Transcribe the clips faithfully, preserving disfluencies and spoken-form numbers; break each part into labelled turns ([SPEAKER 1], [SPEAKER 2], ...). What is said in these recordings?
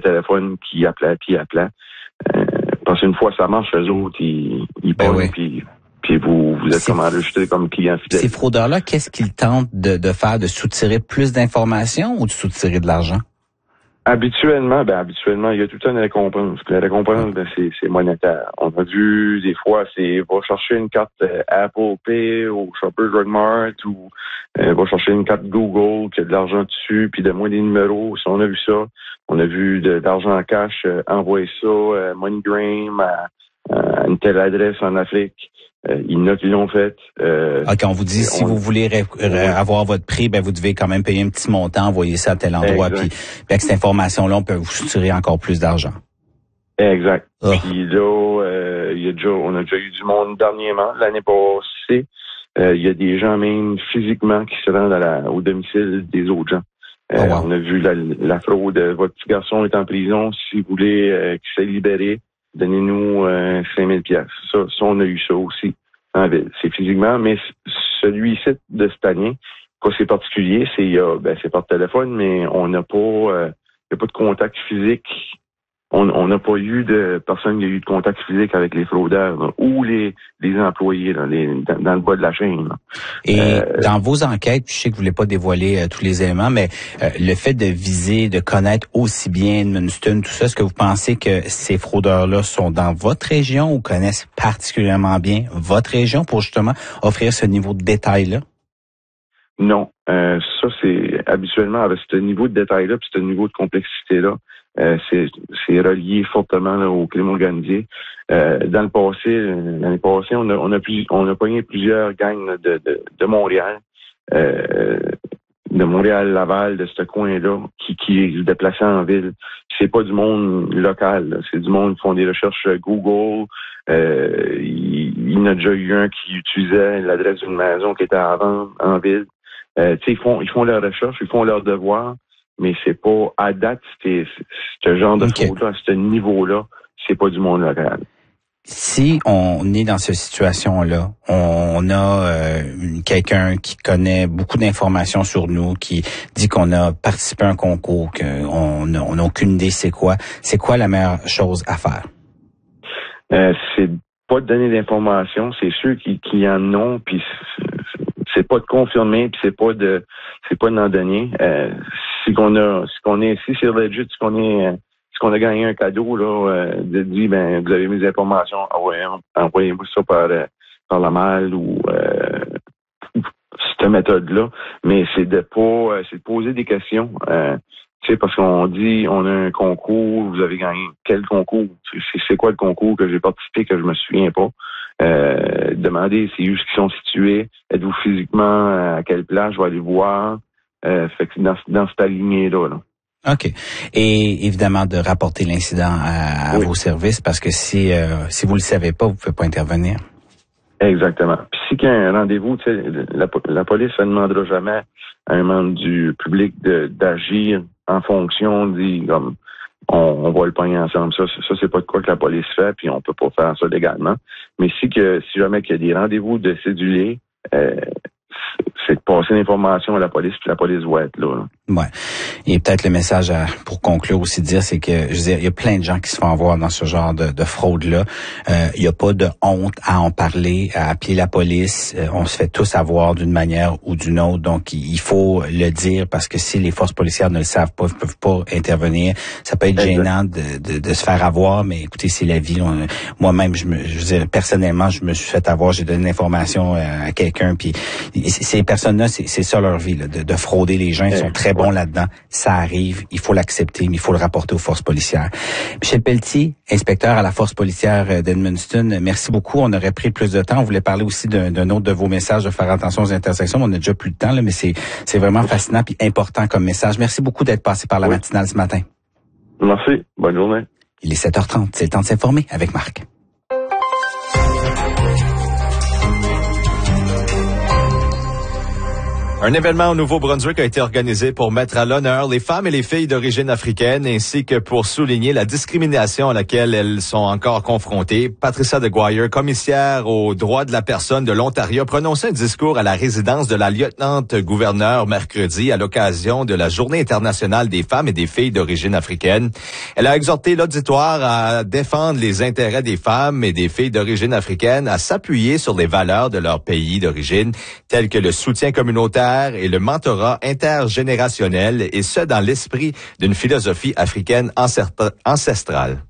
[SPEAKER 1] téléphone qui appelait, puis appelait. Euh, parce qu'une fois ça marche, eux autres, ils, ils
[SPEAKER 2] ben
[SPEAKER 1] parlent,
[SPEAKER 2] oui.
[SPEAKER 1] puis, puis vous, vous êtes
[SPEAKER 2] C'est
[SPEAKER 1] comme enregistré comme client fidèle.
[SPEAKER 2] Ces fraudeurs-là, qu'est-ce qu'ils tentent de, de faire? De soutirer plus d'informations ou de soutirer de l'argent?
[SPEAKER 1] Habituellement, ben habituellement, il y a tout le temps une récompense. Puis la récompense, ben, c'est, c'est monétaire. On a vu des fois, c'est va chercher une carte euh, Apple Pay ou Shoppers Drug Mart ou euh, va chercher une carte Google qui a de l'argent dessus, puis donne-moi des numéros. Si on a vu ça, on a vu de, de l'argent en cash, euh, envoyer ça, euh, MoneyGram à, à une telle adresse en Afrique. Euh, il y en a qui l'ont fait. Euh,
[SPEAKER 2] OK, on vous dit, si
[SPEAKER 1] on,
[SPEAKER 2] vous voulez ré- ré- avoir votre prix, ben vous devez quand même payer un petit montant, envoyer ça à tel endroit, puis, puis avec cette information-là, on peut vous soutirer encore plus d'argent.
[SPEAKER 1] Exact.
[SPEAKER 2] Oh.
[SPEAKER 1] Puis là, euh, il y a déjà, on a déjà eu du monde dernièrement, l'année passée. Euh, il y a des gens même physiquement qui se rendent à la, au domicile des autres gens. Euh,
[SPEAKER 2] oh, wow.
[SPEAKER 1] On a vu la, la fraude. Votre petit garçon est en prison. Si vous voulez euh, qu'il soit libéré, donnez-nous euh, cinq mille piastres. Ça, ça, on a eu ça aussi en ville. C'est physiquement, mais celui-ci de cette année, quoi, c'est particulier, c'est euh, ben, c'est par téléphone, mais on n'a pas, euh, y a pas de contact physique. On n'a pas eu de personne qui a eu de contact physique avec les fraudeurs là, ou les, les employés là, les, dans, dans le bas de la chaîne. Là.
[SPEAKER 2] Et
[SPEAKER 1] euh,
[SPEAKER 2] dans vos enquêtes, je sais que vous voulez pas dévoiler euh, tous les éléments, mais euh, le fait de viser, de connaître aussi bien Edmundston, tout ça, est-ce que vous pensez que ces fraudeurs-là sont dans votre région ou connaissent particulièrement bien votre région pour justement offrir ce niveau de détail-là?
[SPEAKER 1] Non. Euh, ça, c'est habituellement avec ce niveau de détail-là puis ce niveau de complexité-là. Euh, c'est, c'est relié fortement là, au crime organisé. Euh, dans le passé, l'année passée, on a, on a, plus, on a pogné plusieurs gangs là, de, de, de Montréal, euh, de Montréal-Laval, de ce coin-là, qui, qui se déplaçaient en ville. C'est pas du monde local, là. C'est du monde qui font des recherches Google. Euh, il, il y en a déjà eu un qui utilisait l'adresse d'une maison qui était à vendre en ville. Euh, tu sais, ils font, ils font leurs recherches, ils font leurs devoirs. Mais c'est pas, à date, c'est, c'est ce genre de
[SPEAKER 2] okay.
[SPEAKER 1] fraude-là, à ce niveau-là, c'est pas du monde local.
[SPEAKER 2] Si on est dans cette situation-là, on a euh, quelqu'un qui connaît beaucoup d'informations sur nous, qui dit qu'on a participé à un concours, qu'on n'a on a aucune idée c'est quoi, c'est quoi la meilleure chose à faire?
[SPEAKER 1] Euh, c'est pas de donner d'informations, c'est ceux qui, qui en ont, puis c'est, c'est pas de confirmer, puis c'est pas de c'est pas d'en donner. Euh, si qu'on a si qu'on est si c'est legit, si qu'on est si qu'on a gagné un cadeau là, euh, de dire ben vous avez mes informations, envoyez, envoyez-moi ça par par la malle ou euh, cette méthode-là. Mais c'est de pas c'est de poser des questions. Euh, tu sais, parce qu'on dit on a un concours, vous avez gagné quel concours? C'est, c'est quoi le concours que j'ai participé que je me souviens pas? Euh, demander c'est où ils sont situés, êtes-vous physiquement à quelle place, je vais aller voir. Euh, fait que dans, dans cette lignée-là. Là.
[SPEAKER 2] OK. Et évidemment de rapporter l'incident à, à
[SPEAKER 1] oui.
[SPEAKER 2] vos services parce que si euh, si vous le savez pas, vous pouvez pas intervenir.
[SPEAKER 1] Exactement. Puis si qu'il y a un rendez-vous, tu sais, la, la police ne demandera jamais à un membre du public de, d'agir en fonction dit comme on, on va le pogner ensemble. Ça, ça, c'est pas de quoi que la police fait, puis on peut pas faire ça légalement. Mais si que si jamais qu'il y a des rendez-vous de cédulés, euh, c'est de passer l'information à la police, puis la police va être là. là.
[SPEAKER 2] Ouais. Et peut-être le message à, pour conclure aussi de dire, c'est que je veux dire, il y a plein de gens qui se font avoir dans ce genre de, de fraude-là. Euh, il n'y a pas de honte à en parler, à appeler la police. Euh, on se fait tous avoir d'une manière ou d'une autre. Donc, il faut le dire parce que si les forces policières ne le savent pas, ne peuvent pas intervenir, ça peut être exact. Gênant de, de, de se faire avoir. Mais écoutez, c'est la vie. On, moi-même, je me, je veux dire, personnellement, je me suis fait avoir. J'ai donné l'information à quelqu'un. Puis ces personnes-là, c'est, c'est ça leur vie, là, de, de frauder les gens. Ils sont très bon là-dedans, ça arrive, il faut l'accepter, mais il faut le rapporter aux forces policières. Michel Pelletier, inspecteur à la force policière d'Edmundston, merci beaucoup. On aurait pris plus de temps. On voulait parler aussi d'un, d'un autre de vos messages, de faire attention aux intersections. On a déjà plus de temps, là, mais c'est, c'est vraiment fascinant et important comme message. Merci beaucoup d'être passé par la oui. matinale ce matin.
[SPEAKER 1] Merci. Bonne journée.
[SPEAKER 2] Il est sept heures trente. C'est le temps de s'informer avec Marc.
[SPEAKER 3] Un événement au Nouveau-Brunswick a été organisé pour mettre à l'honneur les femmes et les filles d'origine africaine ainsi que pour souligner la discrimination à laquelle elles sont encore confrontées. Patricia Deguire, commissaire aux droits de la personne de l'Ontario, a prononcé un discours à la résidence de la lieutenant-gouverneure mercredi à l'occasion de la Journée internationale des femmes et des filles d'origine africaine. Elle a exhorté l'auditoire à défendre les intérêts des femmes et des filles d'origine africaine, à s'appuyer sur les valeurs de leur pays d'origine, telles que le soutien communautaire et le mentorat intergénérationnel, et ce, dans l'esprit d'une philosophie africaine ancestrale.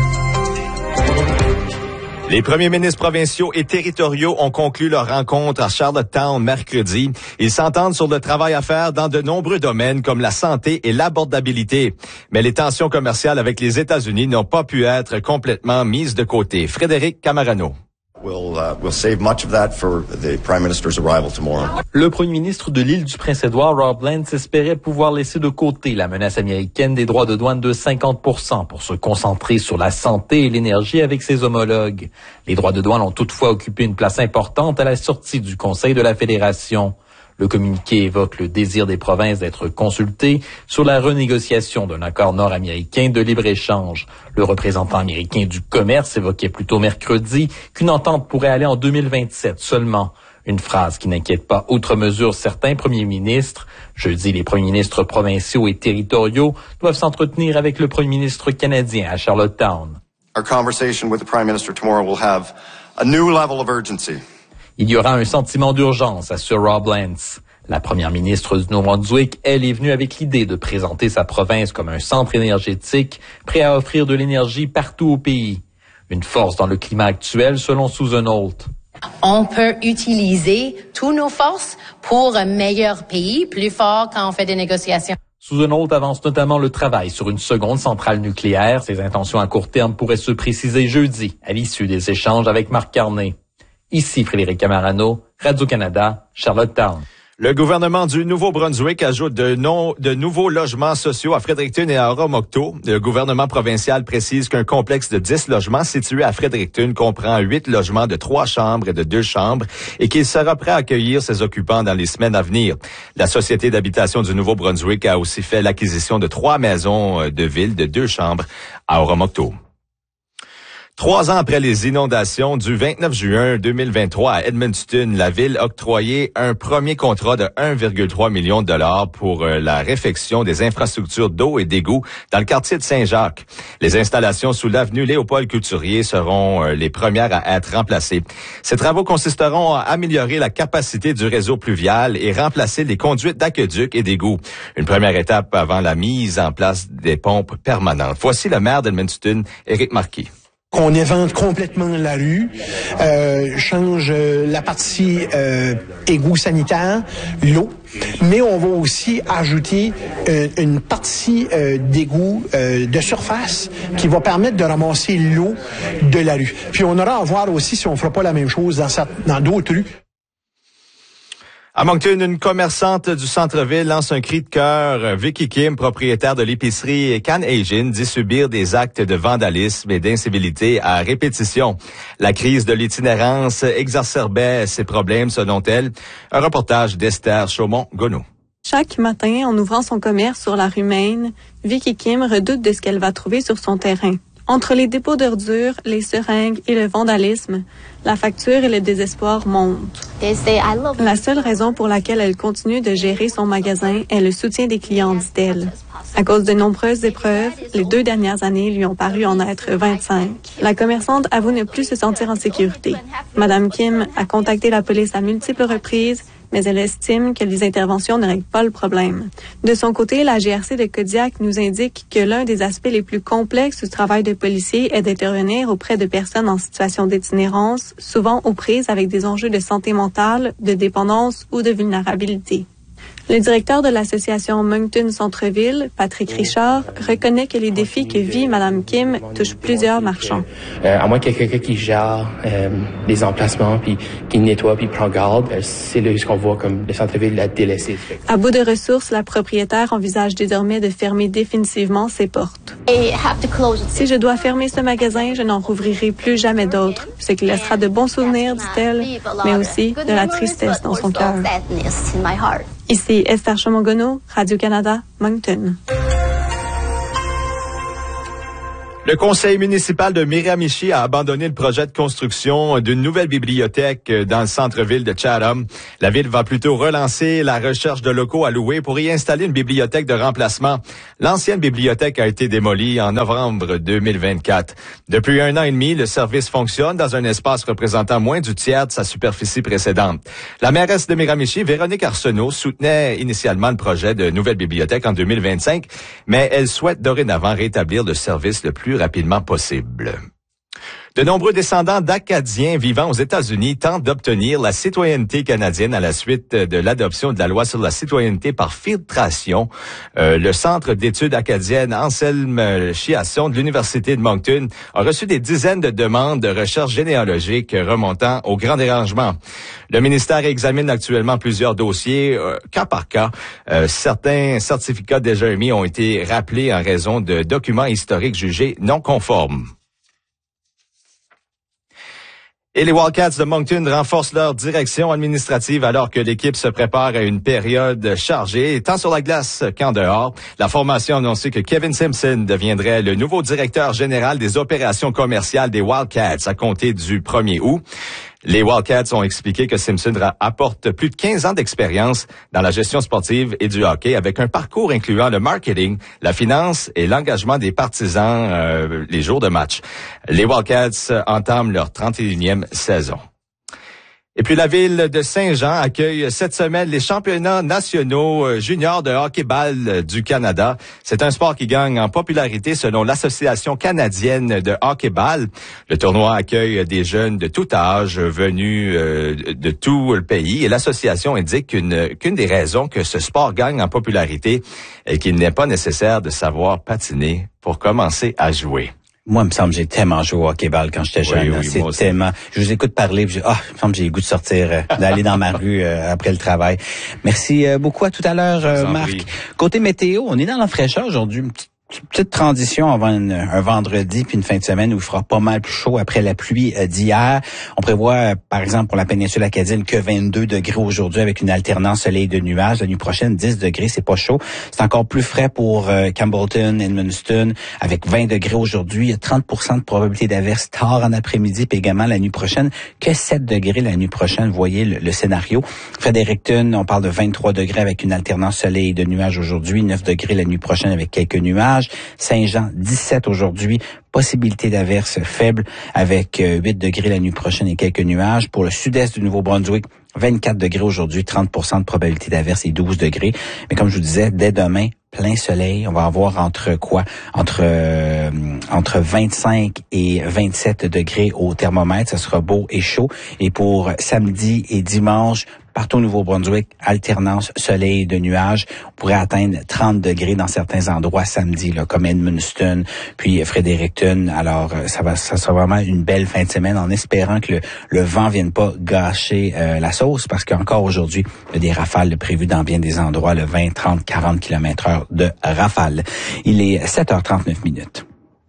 [SPEAKER 3] Les premiers ministres provinciaux et territoriaux ont conclu leur rencontre à Charlottetown mercredi. Ils s'entendent sur le travail à faire dans de nombreux domaines comme la santé et l'abordabilité. Mais les tensions commerciales avec les États-Unis n'ont pas pu être complètement mises de côté. Frédéric Camarano.
[SPEAKER 4] We'll, uh, we'll save much of that for the Prime Minister's arrival tomorrow.
[SPEAKER 5] Le premier ministre de l'île du Prince-Édouard, Rob Lance, espérait pouvoir laisser de côté la menace américaine des droits de douane de cinquante pour cent pour se concentrer sur la santé et l'énergie avec ses homologues. Les droits de douane ont toutefois occupé une place importante à la sortie du Conseil de la Fédération. Le communiqué évoque le désir des provinces d'être consultées sur la renégociation d'un accord nord-américain de libre-échange. Le représentant américain du commerce évoquait plutôt mercredi qu'une entente pourrait aller en deux mille vingt-sept seulement. Une phrase qui n'inquiète pas outre mesure certains premiers ministres. Jeudi, les premiers ministres provinciaux et territoriaux doivent s'entretenir avec le premier ministre canadien à Charlottetown.
[SPEAKER 4] Our conversation with the Prime Minister tomorrow will have a new level of urgency.
[SPEAKER 5] Il y aura un sentiment d'urgence, assure Rob Lance. La première ministre du Nouveau-Brunswick, elle, est venue avec l'idée de présenter sa province comme un centre énergétique prêt à offrir de l'énergie partout au pays. Une force dans le climat actuel, selon Susan Holt.
[SPEAKER 6] On peut utiliser toutes nos forces pour un meilleur pays, plus fort quand on fait des négociations.
[SPEAKER 5] Susan Holt avance notamment le travail sur une seconde centrale nucléaire. Ses intentions à court terme pourraient se préciser jeudi, à l'issue des échanges avec Marc Carney. Ici Frédéric Camarano, Radio-Canada, Charlottetown.
[SPEAKER 3] Le gouvernement du Nouveau-Brunswick ajoute de, non, de nouveaux logements sociaux à Fredericton et à Oromocto. Le gouvernement provincial précise qu'un complexe de dix logements situé à Fredericton comprend huit logements de trois chambres et de deux chambres et qu'il sera prêt à accueillir ses occupants dans les semaines à venir. La Société d'habitation du Nouveau-Brunswick a aussi fait l'acquisition de trois maisons de ville de deux chambres à Oromocto. Trois ans après les inondations du vingt-neuf juin deux mille vingt-trois à Edmundston, la ville a octroyé un premier contrat de un virgule trois million de dollars pour la réfection des infrastructures d'eau et d'égouts dans le quartier de Saint-Jacques. Les installations sous l'avenue Léopold Couturier seront les premières à être remplacées. Ces travaux consisteront à améliorer la capacité du réseau pluvial et remplacer les conduites d'aqueduc et d'égouts. Une première étape avant la mise en place des pompes permanentes. Voici le maire d'Edmundston, Éric Marquis.
[SPEAKER 7] On évente complètement la rue, euh, change la partie euh, égout sanitaire, l'eau, mais on va aussi ajouter euh, une partie euh, d'égout euh, de surface qui va permettre de ramasser l'eau de la rue. Puis on aura à voir aussi si on fera pas la même chose dans, cette, dans d'autres rues.
[SPEAKER 3] À Moncton, une commerçante du centre-ville lance un cri de cœur. Vicky Kim, propriétaire de l'épicerie Can Asian, dit subir des actes de vandalisme et d'incivilité à répétition. La crise de l'itinérance exacerbait ces problèmes, selon elle. Un reportage d'Esther Chaumont-Gonneau.
[SPEAKER 8] Chaque matin, en ouvrant son commerce sur la rue Maine, Vicky Kim redoute de ce qu'elle va trouver sur son terrain. Entre les dépôts d'ordures, les seringues et le vandalisme, la facture et le désespoir montent. La seule raison pour laquelle elle continue de gérer son magasin est le soutien des clients, dit-elle. À cause de nombreuses épreuves, les deux dernières années lui ont paru en être vingt-cinq. La commerçante avoue ne plus se sentir en sécurité. Madame Kim a contacté la police à multiples reprises, mais elle estime que les interventions ne règlent pas le problème. De son côté, la G R C de Kodiak nous indique que l'un des aspects les plus complexes du travail de policier est d'intervenir auprès de personnes en situation d'itinérance, souvent aux prises avec des enjeux de santé mentale, de dépendance ou de vulnérabilité. Le directeur de l'association Moncton Centre-Ville, Patrick Richard, reconnaît que les défis que vit Mme Kim touchent plusieurs marchands.
[SPEAKER 9] Euh, à moins qu'il y ait quelqu'un qui gère euh, les emplacements, puis qui nettoie, puis prend garde, euh, c'est là ce qu'on voit comme le centre-ville l'a délaissé.
[SPEAKER 8] À bout de ressources, la propriétaire envisage désormais de fermer définitivement ses portes. Si je dois fermer ce magasin, je n'en rouvrirai plus jamais d'autres, ce qui laissera de bons souvenirs, dit-elle, mais aussi de la tristesse dans son cœur. Ici Esther Chomongono, Radio-Canada, Moncton.
[SPEAKER 3] Le conseil municipal de Miramichi a abandonné le projet de construction d'une nouvelle bibliothèque dans le centre-ville de Chatham. La ville va plutôt relancer la recherche de locaux à louer pour y installer une bibliothèque de remplacement. L'ancienne bibliothèque a été démolie en novembre deux mille vingt-quatre. Depuis un an et demi, le service fonctionne dans un espace représentant moins du tiers de sa superficie précédente. La mairesse de Miramichi, Véronique Arsenault, soutenait initialement le projet de nouvelle bibliothèque en deux mille vingt-cinq, mais elle souhaite dorénavant rétablir le service le plus rapidement possible. De nombreux descendants d'Acadiens vivant aux États-Unis tentent d'obtenir la citoyenneté canadienne à la suite de l'adoption de la loi sur la citoyenneté par filtration. Euh, le Centre d'études acadiennes Anselme Chiasson de l'Université de Moncton a reçu des dizaines de demandes de recherche généalogique remontant au Grand Dérangement. Le ministère examine actuellement plusieurs dossiers, euh, cas par cas. Euh, certains certificats déjà émis ont été rappelés en raison de documents historiques jugés non conformes. Et les Wildcats de Moncton renforcent leur direction administrative alors que l'équipe se prépare à une période chargée, tant sur la glace qu'en dehors. La formation a annoncé que Kevin Simpson deviendrait le nouveau directeur général des opérations commerciales des Wildcats à compter du premier août. Les Wildcats ont expliqué que Simpson apporte plus de quinze ans d'expérience dans la gestion sportive et du hockey avec un parcours incluant le marketing, la finance et l'engagement des partisans euh, les jours de match. Les Wildcats entament leur trente et unième saison. Et puis la ville de Saint-Jean accueille cette semaine les championnats nationaux juniors de hockey-ball du Canada. C'est un sport qui gagne en popularité selon l'Association canadienne de hockey-ball. Le tournoi accueille des jeunes de tout âge venus de tout le pays et l'association indique qu'une, qu'une des raisons que ce sport gagne en popularité est qu'il n'est pas nécessaire de savoir patiner pour commencer à jouer.
[SPEAKER 2] Moi, il me semble que j'ai tellement joué au hockey-ball quand j'étais jeune. Oui, oui, c'est tellement... Je vous écoute parler, puis ah, il me semble que j'ai le goût de sortir, euh, d'aller dans ma rue euh, après le travail. Merci euh, beaucoup. À tout à l'heure, euh, Marc. Côté météo, on est dans la fraîcheur aujourd'hui. Une petite Petite transition avant une, un vendredi puis une fin de semaine où il fera pas mal plus chaud après la pluie d'hier. On prévoit, par exemple, pour la péninsule acadienne, que vingt-deux degrés aujourd'hui avec une alternance soleil de nuages. La nuit prochaine, dix degrés, c'est pas chaud. C'est encore plus frais pour euh, Campbellton, Edmundston, avec vingt degrés aujourd'hui. Il y a trente pour cent de probabilité d'averse tard en après-midi, puis également la nuit prochaine, que sept degrés la nuit prochaine. Vous voyez le, le scénario. Fredericton, on parle de vingt-trois degrés avec une alternance soleil de nuages aujourd'hui, neuf degrés la nuit prochaine avec quelques nuages. Saint-Jean, dix-sept aujourd'hui, possibilité d'averse faible avec huit degrés la nuit prochaine et quelques nuages. Pour le sud-est du Nouveau-Brunswick, vingt-quatre degrés aujourd'hui, trente pour cent de probabilité d'averse et douze degrés. Mais comme je vous disais, dès demain, plein soleil. On va avoir entre quoi? Entre euh, entre vingt-cinq et vingt-sept degrés au thermomètre. Ça sera beau et chaud. Et pour samedi et dimanche, partout au Nouveau-Brunswick, alternance soleil de nuages. On pourrait atteindre trente degrés dans certains endroits samedi, là, comme Edmundston, puis Fredericton. Alors, ça va, ça sera vraiment une belle fin de semaine en espérant que le, le vent vienne pas gâcher euh, la sauce, parce qu'encore aujourd'hui, il y a des rafales prévues dans bien des endroits, le vingt, trente, quarante kilomètres heure de rafales. Il est sept heures trente-neuf minutes.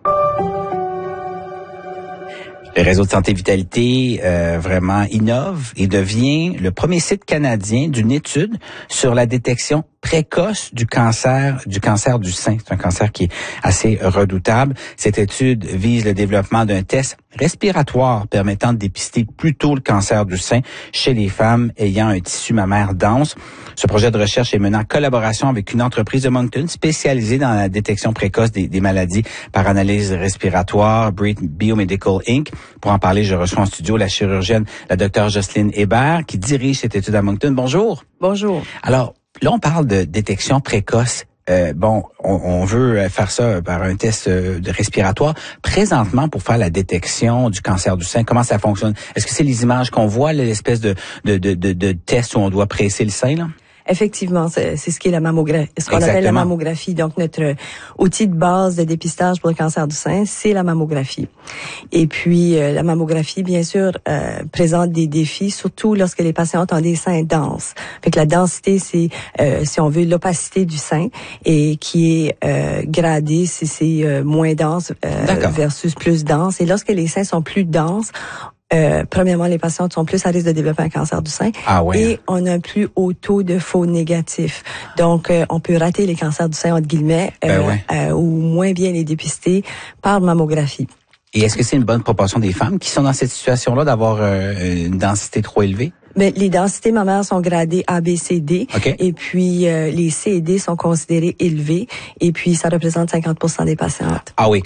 [SPEAKER 2] Le réseau de santé vitalité euh, vraiment innove et devient le premier site canadien d'une étude sur la détection précoce du cancer du cancer du sein. C'est un cancer qui est assez redoutable. Cette étude vise le développement d'un test respiratoire permettant de dépister plus tôt le cancer du sein chez les femmes ayant un tissu mammaire dense. Ce projet de recherche est mené en collaboration avec une entreprise de Moncton spécialisée dans la détection précoce des, des maladies par analyse respiratoire, Breathe Biomedical Incorporated. Pour en parler, je reçois en studio la chirurgienne, la docteure Jocelyne Hébert, qui dirige cette étude à Moncton. Bonjour.
[SPEAKER 10] Bonjour.
[SPEAKER 2] Alors, là, on parle de détection précoce. Euh, bon, on, on veut faire ça par un test de respiratoire. Présentement, pour faire la détection du cancer du sein, comment ça fonctionne? Est-ce que c'est les images qu'on voit, l'espèce de, de, de, de, de test où on doit presser le sein, là?
[SPEAKER 10] Effectivement, c'est, c'est ce qui est la mammographie, ce qu'on Exactement. appelle la mammographie. Donc, notre outil de base de dépistage pour le cancer du sein, c'est la mammographie. Et puis, euh, la mammographie, bien sûr, euh, présente des défis, surtout lorsque les patientes ont des seins denses. Fait que la densité, c'est, euh, si on veut, l'opacité du sein, et qui est euh, gradée si c'est euh, moins dense euh, versus plus dense. Et lorsque les seins sont plus denses, Euh, premièrement, les patientes sont plus à risque de développer un cancer du sein.
[SPEAKER 2] Ah ouais.
[SPEAKER 10] Et on a un plus haut taux de faux négatifs. Donc, euh, on peut rater les cancers du sein, entre guillemets, euh,
[SPEAKER 2] ben ouais.
[SPEAKER 10] euh, ou moins bien les dépister par mammographie.
[SPEAKER 2] Et est-ce que c'est une bonne proportion des femmes qui sont dans cette situation-là d'avoir euh, une densité trop élevée?
[SPEAKER 10] Mais les densités mammaires sont gradées A, B, C, D.
[SPEAKER 2] Okay.
[SPEAKER 10] Et puis, euh, les C et D sont considérées élevées. Et puis, ça représente cinquante pour cent des patientes.
[SPEAKER 2] Ah oui,